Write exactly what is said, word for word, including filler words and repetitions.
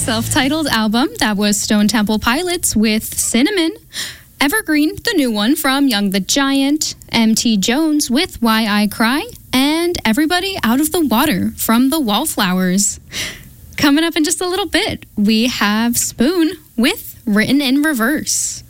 self-titled album. That was Stone Temple Pilots with Cinnamon. Evergreen, the new one from Young the Giant. M T Jones with Why I Cry. And Everybody Out of the Water from the Wallflowers. Coming up in just a little bit, we have Spoon with Written in Reverse.